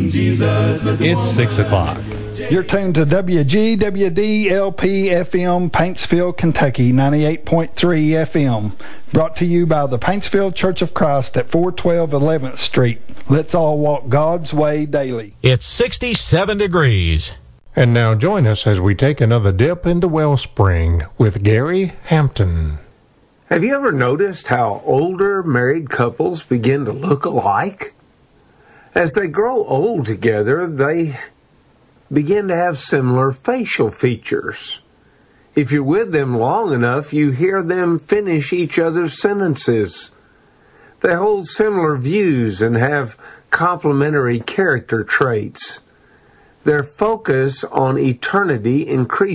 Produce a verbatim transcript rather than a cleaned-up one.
It's six o'clock. You're tuned to W G W D L P F M, Paintsville, Kentucky, ninety-eight point three F M. Brought to you by the Paintsville Church of Christ at four twelve eleventh Street. Let's all walk God's way daily. It's sixty-seven degrees. And now join us as we take another dip in the wellspring with Gary Hampton. Have you ever noticed how older married couples begin to look alike? As they grow old together, they begin to have similar facial features. If you're with them long enough, you hear them finish each other's sentences. They hold similar views and have complementary character traits. Their focus on eternity increases.